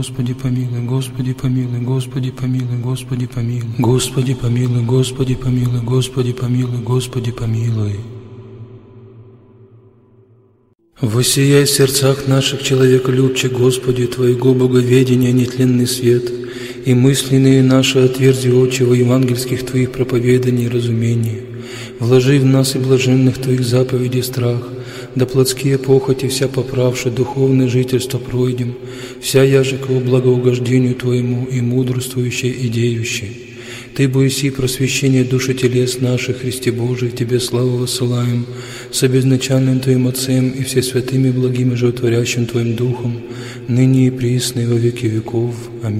Господи помилуй, Господи помилуй, Господи помилуй, Господи помилуй, Господи помилуй, Господи помилуй, Господи помилуй, Господи помилуй. Воссияй в сердцах наших человеколюбче, Господи, Твоего боговедения нетленный свет, и мысленные наши отверзи очи во евангельских Твоих проповеданий и разумений. Вложи в нас и блаженных Твоих заповедей страх, да плотские похоти вся поправши, духовное жительство пройдем, вся яже ко благоугождению Твоему и мудрствующее и деющее. Ты, Боиси, просвещение души телес наших, Христе Божий, Тебе славу высылаем, с обезначальным Твоим Отцем и все святыми благим и животворящим Твоим Духом, ныне и присно и во веки веков. Аминь.